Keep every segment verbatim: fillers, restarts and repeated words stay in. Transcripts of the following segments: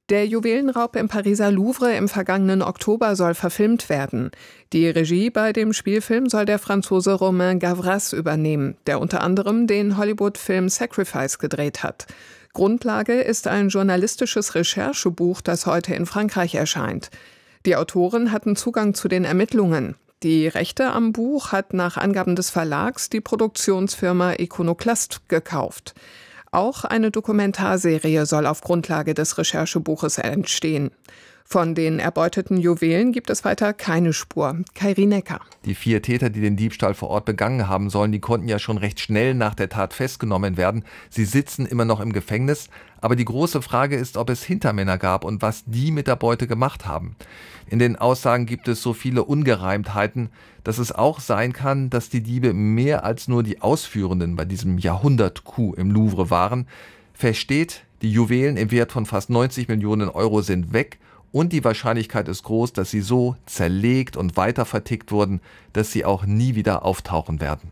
Der Juwelenraub im Pariser Louvre im vergangenen Oktober soll verfilmt werden. Die Regie bei dem Spielfilm soll der Franzose Romain Gavras übernehmen, der unter anderem den Hollywood-Film Sacrifice gedreht hat. Grundlage ist ein journalistisches Recherchebuch, das heute in Frankreich erscheint. Die Autoren hatten Zugang zu den Ermittlungen. Die Rechte am Buch hat nach Angaben des Verlags die Produktionsfirma Iconoclast gekauft. Auch eine Dokumentarserie soll auf Grundlage des Recherchebuches entstehen. Von den erbeuteten Juwelen gibt es weiter keine Spur. Kairi Necker. Die vier Täter, die den Diebstahl vor Ort begangen haben sollen, die konnten ja schon recht schnell nach der Tat festgenommen werden. Sie sitzen immer noch im Gefängnis. Aber die große Frage ist, ob es Hintermänner gab und was die mit der Beute gemacht haben. In den Aussagen gibt es so viele Ungereimtheiten, dass es auch sein kann, dass die Diebe mehr als nur die Ausführenden bei diesem Jahrhundert-Coup im Louvre waren. Fest steht, die Juwelen im Wert von fast neunzig Millionen Euro sind weg. Und die Wahrscheinlichkeit ist groß, dass sie so zerlegt und weiter vertickt wurden, dass sie auch nie wieder auftauchen werden.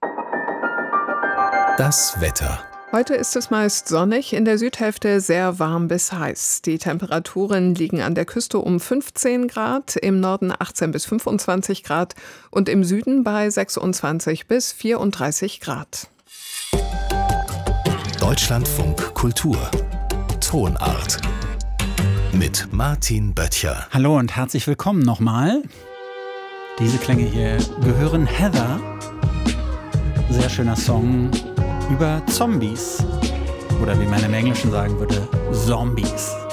Das Wetter. Heute ist es meist sonnig, in der Südhälfte sehr warm bis heiß. Die Temperaturen liegen an der Küste um fünfzehn Grad, im Norden achtzehn bis fünfundzwanzig Grad und im Süden bei sechsundzwanzig bis vierunddreißig Grad. Deutschlandfunk Kultur. Tonart. Mit Martin Böttcher. Hallo und herzlich willkommen nochmal. Diese Klänge hier gehören Heather. Sehr schöner Song über Zombies. Oder wie man im Englischen sagen würde, Zombies.